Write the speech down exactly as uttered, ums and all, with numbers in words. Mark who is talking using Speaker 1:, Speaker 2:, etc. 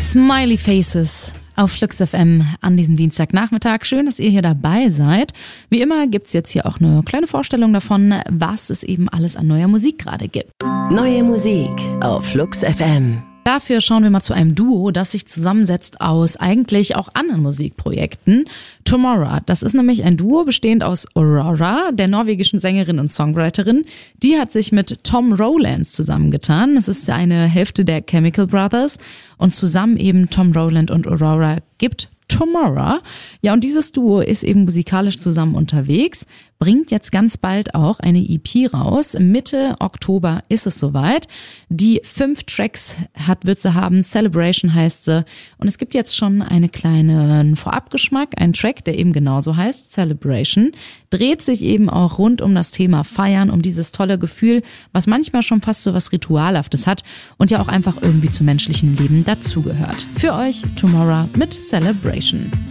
Speaker 1: Smiley Faces auf Flux F M an diesem Dienstagnachmittag. Schön, dass ihr hier dabei seid. Wie immer gibt's jetzt hier auch eine kleine Vorstellung davon, was es eben alles an neuer Musik gerade gibt.
Speaker 2: Neue Musik auf Flux F M.
Speaker 1: Dafür schauen wir mal zu einem Duo, das sich zusammensetzt aus eigentlich auch anderen Musikprojekten. Tomorrow, das ist nämlich ein Duo bestehend aus Aurora, der norwegischen Sängerin und Songwriterin. Die hat sich mit Tom Rowlands zusammengetan. Es ist eine Hälfte der Chemical Brothers und zusammen eben Tom Rowland und Aurora gibt Tomorrow. Ja, und dieses Duo ist eben musikalisch zusammen unterwegs, bringt jetzt ganz bald auch eine E P raus. Mitte Oktober ist es soweit. Die fünf Tracks hat, wird sie haben. Celebration heißt sie. Und es gibt jetzt schon eine kleine Vorabgeschmack. Ein Track, der eben genauso heißt, Celebration, dreht sich eben auch rund um das Thema Feiern, um dieses tolle Gefühl, was manchmal schon fast so was Ritualhaftes hat und ja auch einfach irgendwie zum menschlichen Leben dazugehört. Für euch Tomorrow mit Celebration.